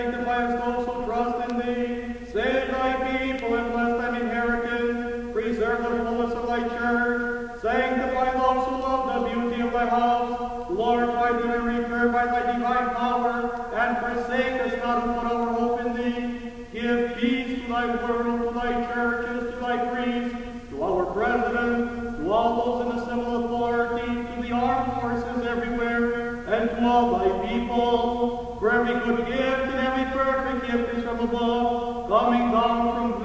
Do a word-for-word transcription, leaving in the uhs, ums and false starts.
Sanctify us those who trust in thee. Save thy people and bless thine inheritance. Preserve the fullness of thy church. Sanctify those who love the beauty of thy house. Glorify thee and return by thy divine power, and forsake us not who put our hope in thee. Give peace to thy world, to thy churches, to thy priests, to our president, to all those in the civil authority, to the armed forces everywhere, and to all thy people. For every good gift and every perfect gift is from above, coming down from